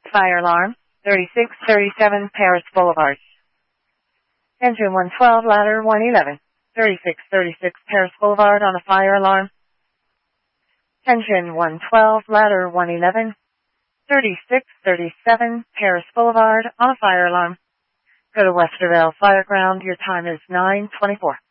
Fire alarm, 3637 Paris Boulevard. Engine 112, ladder 111, 3636 Paris Boulevard on a fire alarm. Engine 112, ladder 111, 3637 Paris Boulevard on a fire alarm. Go to Westerville Fireground. Your time is 9:24.